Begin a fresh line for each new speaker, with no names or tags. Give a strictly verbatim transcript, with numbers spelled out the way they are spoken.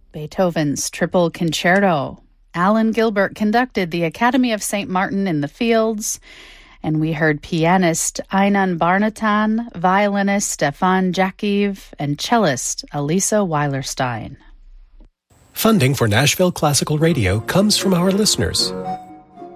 Beethoven's Triple Concerto. Alan Gilbert conducted the Academy of Saint Martin in the Fields, and we heard pianist Einan Barnatan, violinist Stefan Jakiv, and cellist Elisa Weilerstein.
Funding for Nashville Classical Radio comes from our listeners.